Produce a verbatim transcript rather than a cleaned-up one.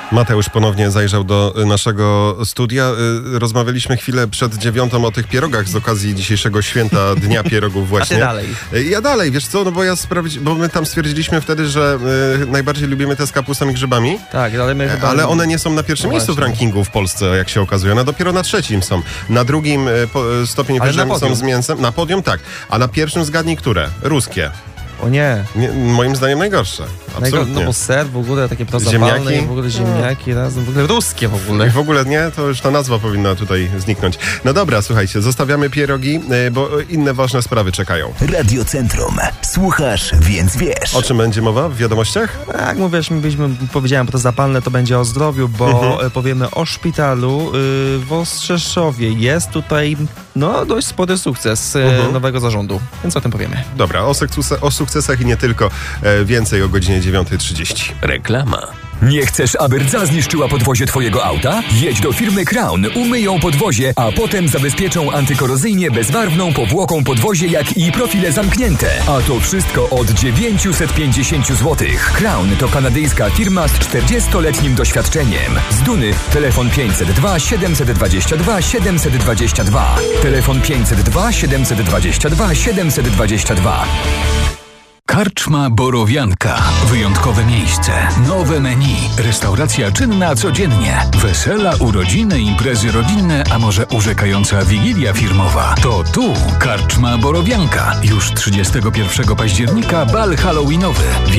Mateusz ponownie zajrzał do naszego studia. Rozmawialiśmy chwilę przed dziewiątą o tych pierogach z okazji dzisiejszego święta Dnia Pierogów właśnie. A ty dalej. Ja dalej, wiesz co, no bo ja sprawdzi- bo my tam stwierdziliśmy wtedy, że y, najbardziej lubimy te z kapustą i grzybami. Tak, ale my chyba... Ale one nie są na pierwszym No miejscu w właśnie. rankingu w Polsce, jak się okazuje. One dopiero na trzecim są. Na drugim y, po, y, stopień Ale na wyżej są podium. z mięsem. Na podium tak. A na pierwszym zgadnij które? Ruskie. O nie. Nie, moim zdaniem najgorsze. Najgo- Absolutnie. no bo ser w ogóle takie prozapalne Ziemniaki? i w ogóle ziemniaki razem, w ogóle ruskie w ogóle. I w ogóle nie, to już ta nazwa powinna tutaj zniknąć. No dobra, słuchajcie, zostawiamy pierogi, y, bo inne ważne sprawy czekają. Radiocentrum. Słuchasz, więc wiesz. O czym będzie mowa w wiadomościach? Jak mówisz, my byśmy, powiedziałem, prozapalne to będzie o zdrowiu, bo Mhm. powiemy o szpitalu y, w Ostrzeszowie. Jest tutaj no dość spory sukces y, Mhm. nowego zarządu, więc o tym powiemy. Dobra, o, sukcesach, o sukcesach i nie tylko. E, więcej o godzinie dziewiąta trzydzieści. Reklama. Nie chcesz, aby rdza zniszczyła podwozie twojego auta? Jedź do firmy Crown, umyją podwozie, a potem zabezpieczą antykorozyjnie bezbarwną powłoką podwozie, jak i profile zamknięte. A to wszystko od dziewięćset pięćdziesiąt złotych. Crown to kanadyjska firma z czterdziestoletnim doświadczeniem. Z Duny telefon pięćset dwa siedemset dwadzieścia dwa siedemset dwadzieścia dwa. Telefon pięćset dwa siedemset dwadzieścia dwa siedemset dwadzieścia dwa. Karczma Borowianka. Wyjątkowe miejsce. Nowe menu. Restauracja czynna codziennie. Wesela, urodziny, imprezy rodzinne, a może urzekająca wigilia firmowa. To tu Karczma Borowianka. Już trzydziestego pierwszego października bal halloweenowy.